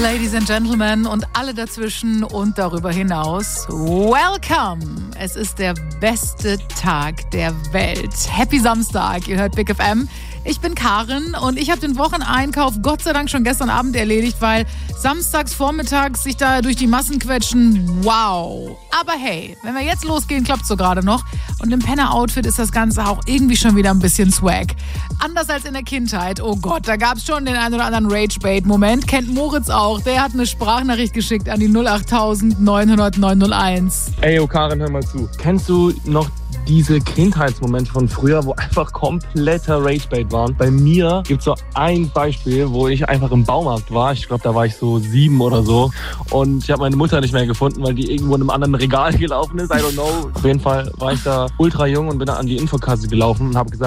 Ladies and Gentlemen und alle dazwischen und darüber hinaus, welcome! Es ist der beste Tag der Welt. Happy Samstag, ihr hört Big FM. Ich bin Karin und ich habe den Wocheneinkauf Gott sei Dank schon gestern Abend erledigt, weil samstags vormittags sich da durch die Massen quetschen, wow. Aber hey, wenn wir jetzt losgehen, klappt's so gerade noch. Und im Penner-Outfit ist das Ganze auch irgendwie schon wieder ein bisschen swag. Anders als in der Kindheit, oh Gott, da gab's schon den einen oder anderen Rage-Bait-Moment. Kennt Moritz auch, der hat eine Sprachnachricht geschickt an die 08000 900 901. Ey, Karin, hör mal zu. Kennst du noch diese Kindheitsmomente von früher, wo einfach kompletter Ragebait waren? Bei mir gibt es so ein Beispiel, wo ich einfach im Baumarkt war. Ich glaube, da war ich so 7 oder so. Und ich habe meine Mutter nicht mehr gefunden, weil die irgendwo in einem anderen Regal gelaufen ist. I don't know. Auf jeden Fall war ich da ultra jung und bin dann an die Infokasse gelaufen und habe gesagt,